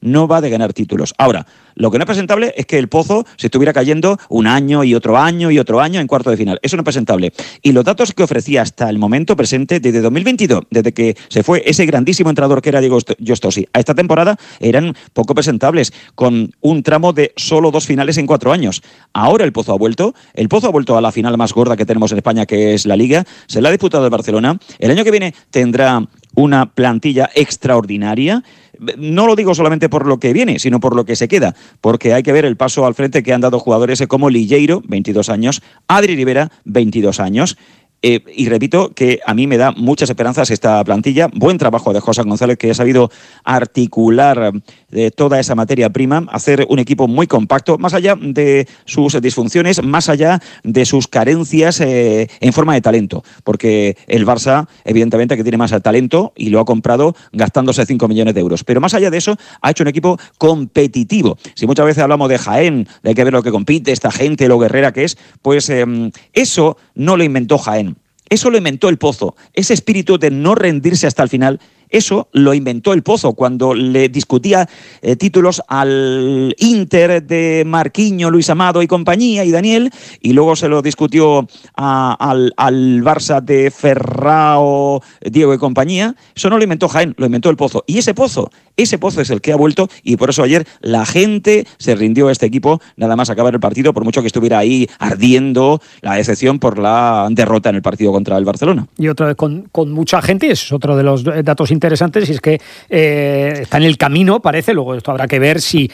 no va de ganar títulos. Ahora, lo que no es presentable es que el Pozo se estuviera cayendo un año y otro año y otro año en cuarto de final. Eso no es presentable. Y los datos que ofrecía hasta el momento presente, desde 2022, desde que se fue ese grandísimo entrenador que era Diego Giustosi, a esta temporada eran poco presentables, con un tramo de solo 2 finales en 4 años. Ahora el Pozo ha vuelto a la final más gorda que tenemos en España, que es la Liga, se la ha disputado el Barcelona. El año que viene tendrá una plantilla extraordinaria. No lo digo solamente por lo que viene, sino por lo que se queda, porque hay que ver el paso al frente que han dado jugadores como Lilleiro, 22 años, Adri Rivera, 22 años. Y repito que a mí me da muchas esperanzas esta plantilla. Buen trabajo de José González, que ha sabido articular toda esa materia prima, hacer un equipo muy compacto, más allá de sus disfunciones, más allá de sus carencias en forma de talento, porque el Barça evidentemente que tiene más talento y lo ha comprado gastándose 5 millones de euros, pero más allá de eso ha hecho un equipo competitivo. Si muchas veces hablamos de Jaén, de hay que ver lo que compite esta gente, lo guerrera que es, pues eso no lo inventó Jaén. Eso lo inventó el Pozo, ese espíritu de no rendirse hasta el final. Eso lo inventó el Pozo cuando le discutía títulos al Inter de Marquinhos, Luis Amado y compañía, y Daniel, y luego se lo discutió al Barça de Ferrao, Diego y compañía. Eso no lo inventó Jaén, lo inventó el Pozo. Y ese Pozo es el que ha vuelto, y por eso ayer la gente se rindió a este equipo nada más acabar el partido, por mucho que estuviera ahí ardiendo la decepción por la derrota en el partido contra el Barcelona. Y otra vez con mucha gente, es otro de los datos interesantes, y es que está en el camino, parece. Luego esto habrá que ver si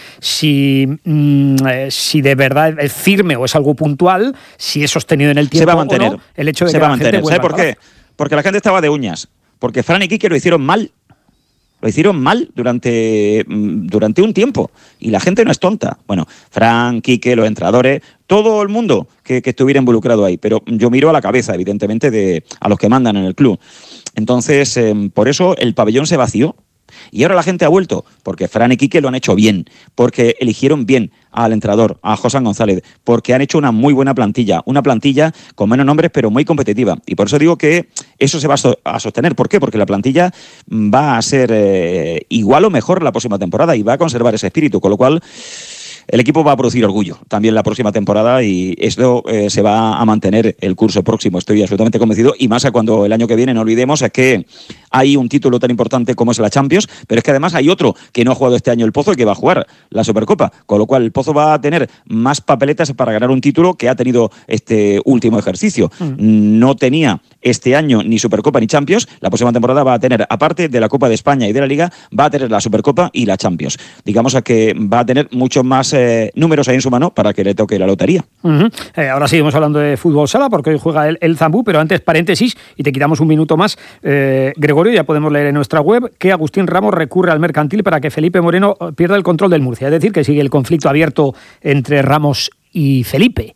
de verdad es firme o es algo puntual, si es sostenido en el tiempo. Se va a mantener. O no, el hecho de se que va a la mantener. gente ¿Sabe por qué? Porque la gente estaba de uñas. Porque Fran y Quique lo hicieron mal. Lo hicieron mal durante un tiempo. Y la gente no es tonta. Bueno, Fran, Quique, los entrenadores, todo el mundo que estuviera involucrado ahí. Pero yo miro a la cabeza, evidentemente, a los que mandan en el club. Entonces, por eso el pabellón se vació. Y ahora la gente ha vuelto, porque Fran y Quique lo han hecho bien, porque eligieron bien al entrenador, a José González, porque han hecho una muy buena plantilla, una plantilla con menos nombres pero muy competitiva. Y por eso digo que eso se va a sostener. ¿Por qué? Porque la plantilla va a ser igual o mejor la próxima temporada y va a conservar ese espíritu, con lo cual el equipo va a producir orgullo también la próxima temporada, y esto se va a mantener el curso próximo, estoy absolutamente convencido, y más a cuando el año que viene, no olvidemos, es que hay un título tan importante como es la Champions, pero es que además hay otro que no ha jugado este año el Pozo y que va a jugar, la Supercopa, con lo cual el Pozo va a tener más papeletas para ganar un título que ha tenido este último ejercicio. No tenía este año ni Supercopa ni Champions. La próxima temporada va a tener, aparte de la Copa de España y de la Liga, va a tener la Supercopa y la Champions. Digamos que va a tener muchos más números ahí en su mano para que le toque la lotería. Ahora seguimos hablando de fútbol sala, porque hoy juega el Zambú, pero antes paréntesis, y te quitamos un minuto más. Gregorio, ya podemos leer en nuestra web que Agustín Ramos recurre al mercantil para que Felipe Moreno pierda el control del Murcia. Es decir, que sigue el conflicto abierto entre Ramos y Felipe.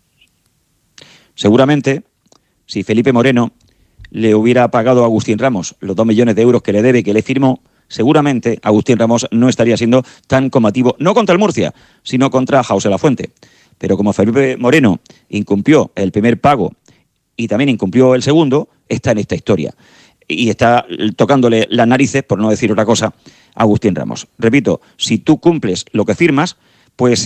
Seguramente, si Felipe Moreno le hubiera pagado a Agustín Ramos los 2 millones de euros que le debe, que le firmó, seguramente Agustín Ramos no estaría siendo tan combativo, no contra el Murcia, sino contra Jause Lafuente. Pero como Felipe Moreno incumplió el primer pago y también incumplió el segundo, está en esta historia. Y está tocándole las narices, por no decir otra cosa, a Agustín Ramos. Repito, si tú cumples lo que firmas, pues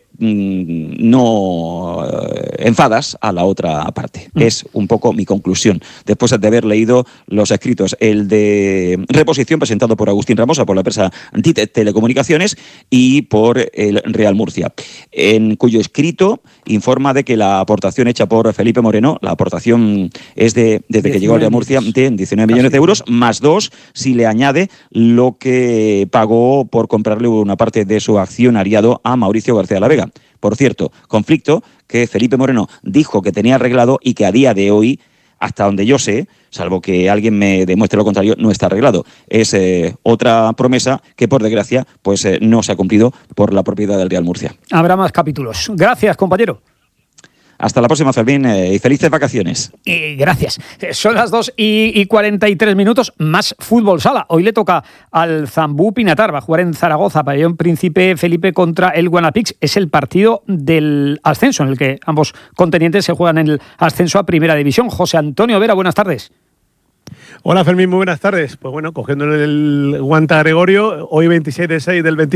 no enfadas a la otra parte. Es un poco mi conclusión, después de haber leído los escritos, el de reposición presentado por Agustín Ramos, por la empresa DIT Telecomunicaciones y por el Real Murcia, en cuyo escrito informa de que la aportación hecha por Felipe Moreno, la aportación es desde que llegó al Real Murcia, de 19 millones de euros, más 2 si le añade lo que pagó por comprarle una parte de su accionariado a Mauricio García La Vega. Por cierto, conflicto que Felipe Moreno dijo que tenía arreglado y que a día de hoy, hasta donde yo sé, salvo que alguien me demuestre lo contrario, no está arreglado. Es otra promesa que, por desgracia, pues no se ha cumplido por la propiedad del Real Murcia. Habrá más capítulos. Gracias, compañero. Hasta la próxima, Fermín, y felices vacaciones. Gracias. Son las 2:43, más fútbol sala. Hoy le toca al Zambú Pinatar, va a jugar en Zaragoza, pabellón Príncipe Felipe contra el Guanapix. Es el partido del ascenso, en el que ambos contendientes se juegan en el ascenso a Primera División. José Antonio Vera, buenas tardes. Hola Fermín, muy buenas tardes. Pues bueno, cogiendo el guante a Gregorio, hoy 27/6 del 20